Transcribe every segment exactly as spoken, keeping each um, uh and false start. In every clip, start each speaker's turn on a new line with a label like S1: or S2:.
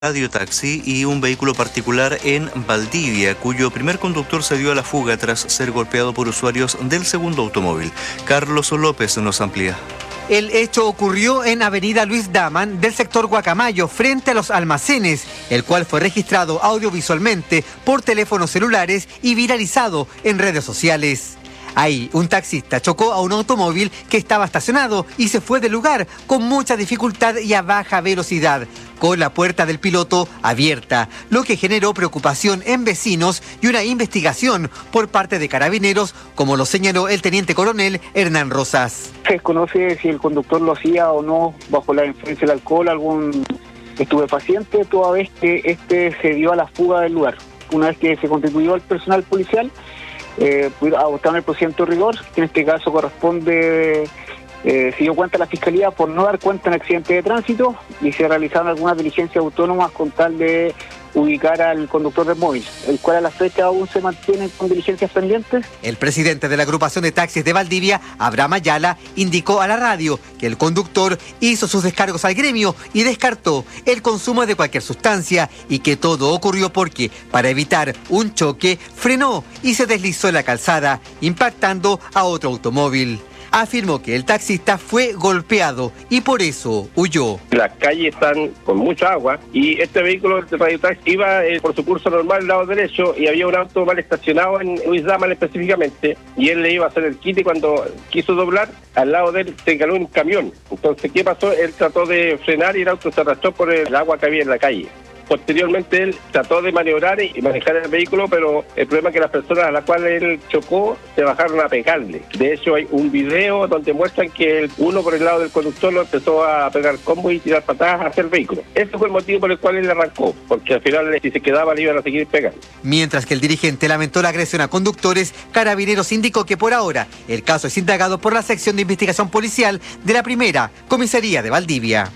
S1: radiotaxi y un vehículo particular en Valdivia, cuyo primer conductor se dio a la fuga tras ser golpeado por usuarios del segundo automóvil. Carlos López nos amplía.
S2: El hecho ocurrió en Avenida Luis Daman del sector Guacamayo, frente a los almacenes, el cual fue registrado audiovisualmente por teléfonos celulares y viralizado en redes sociales. Ahí, un taxista chocó a un automóvil que estaba estacionado y se fue del lugar con mucha dificultad y a baja velocidad, con la puerta del piloto abierta, lo que generó preocupación en vecinos y una investigación por parte de Carabineros, como lo señaló el teniente coronel Hernán Rosas.
S3: Se desconoce si el conductor lo hacía o no bajo la influencia del alcohol, algún estupefaciente, toda vez que este se dio a la fuga del lugar. Una vez que se constituyó el personal policial, Eh, adoptaron el procedimiento de rigor, que en este caso corresponde, eh, se dio cuenta la Fiscalía por no dar cuenta en accidente de tránsito y se realizaron algunas diligencias autónomas con tal de ubicar al conductor del móvil, el cual a la fecha aún se mantiene con diligencias pendientes.
S2: El presidente de la agrupación de taxis de Valdivia, Abraham Ayala, indicó a la radio que el conductor hizo sus descargos al gremio y descartó el consumo de cualquier sustancia y que todo ocurrió porque, para evitar un choque, frenó y se deslizó en la calzada, impactando a otro automóvil. Afirmó que el taxista fue golpeado y por eso huyó.
S4: Las calles están con mucha agua y este vehículo de radiotaxi iba eh, por su curso normal al lado derecho y había un auto mal estacionado en Luis Daman específicamente y él le iba a hacer el quite. Cuando quiso doblar, al lado de él se caló un camión. Entonces, ¿qué pasó? Él trató de frenar y el auto se arrastró por el agua que había en la calle. Posteriormente él trató de maniobrar y manejar el vehículo, pero el problema es que las personas a las cuales él chocó se bajaron a pegarle. De hecho, hay un video donde muestran que uno por el lado del conductor lo empezó a pegar combo y tirar patadas hacia el vehículo. Ese fue el motivo por el cual él arrancó, porque al final si se quedaba le iban a seguir pegando.
S2: Mientras que el dirigente lamentó la agresión a conductores, Carabineros indicó que por ahora el caso es indagado por la sección de investigación policial de la primera comisaría de Valdivia.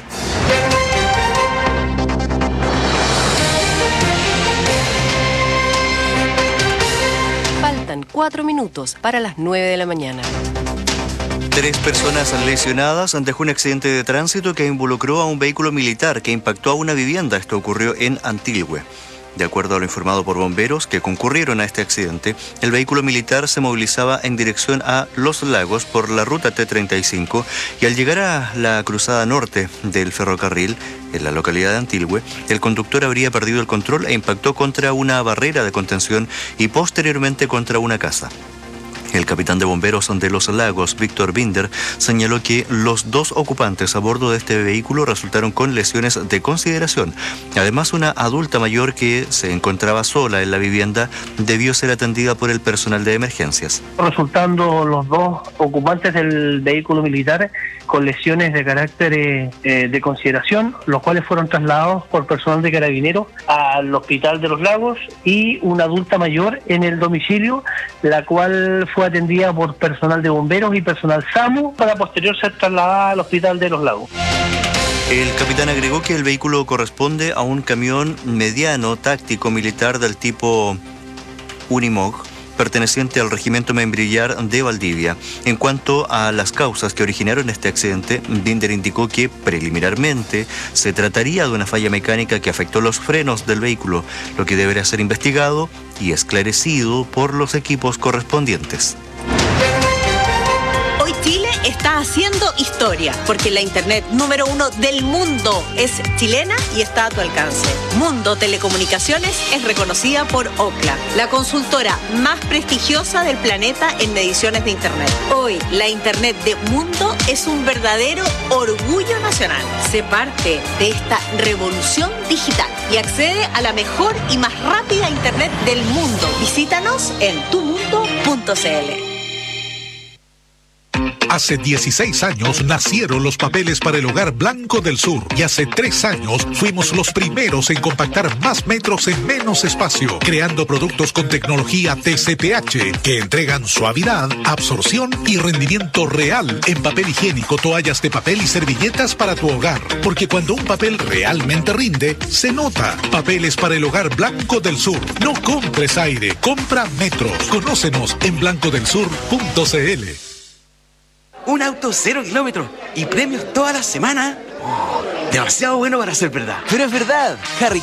S5: Cuatro minutos para las nueve de la mañana.
S1: Tres personas lesionadas dejó un accidente de tránsito que involucró a un vehículo militar que impactó a una vivienda. Esto ocurrió en Antilhue. De acuerdo a lo informado por bomberos que concurrieron a este accidente, el vehículo militar se movilizaba en dirección a Los Lagos por la ruta T treinta y cinco y al llegar a la cruzada norte del ferrocarril, en la localidad de Antilhue, el conductor habría perdido el control e impactó contra una barrera de contención y posteriormente contra una casa. El capitán de bomberos de Los Lagos, Víctor Binder, señaló que los dos ocupantes a bordo de este vehículo resultaron con lesiones de consideración. Además, una adulta mayor que se encontraba sola en la vivienda debió ser atendida por el personal de emergencias.
S6: Resultando los dos ocupantes del vehículo militar con lesiones de carácter eh, de consideración, los cuales fueron trasladados por personal de Carabineros al Hospital de Los Lagos y una adulta mayor en el domicilio, la cual fue atendida por personal de bomberos y personal SAMU para posterior ser trasladada al Hospital de Los Lagos.
S1: El capitán agregó que el vehículo corresponde a un camión mediano táctico militar del tipo Unimog, perteneciente al regimiento membrillar de Valdivia. En cuanto a las causas que originaron este accidente, Binder indicó que preliminarmente se trataría de una falla mecánica que afectó los frenos del vehículo, lo que deberá ser investigado y esclarecido por los equipos correspondientes.
S7: Hoy Chile está haciendo historia, porque la internet número uno del mundo es chilena y está a tu alcance. Mundo Telecomunicaciones es reconocida por Ookla, la consultora más prestigiosa del planeta en mediciones de internet. Hoy, la internet de Mundo es un verdadero orgullo nacional. Sé parte de esta revolución digital y accede a la mejor y más rápida internet del mundo. Visítanos en tu mundo punto c l.
S8: Hace dieciséis años nacieron los papeles para el hogar Blanco del Sur y hace tres años fuimos los primeros en compactar más metros en menos espacio, creando productos con tecnología T C P H que entregan suavidad, absorción y rendimiento real en papel higiénico, toallas de papel y servilletas para tu hogar. Porque cuando un papel realmente rinde, se nota. Papeles para el hogar Blanco del Sur. No compres aire, compra metros. Conócenos en blanco del sur punto c l.
S9: Un auto cero kilómetros y premios toda la semana. Demasiado bueno para ser verdad. Pero es verdad. Harry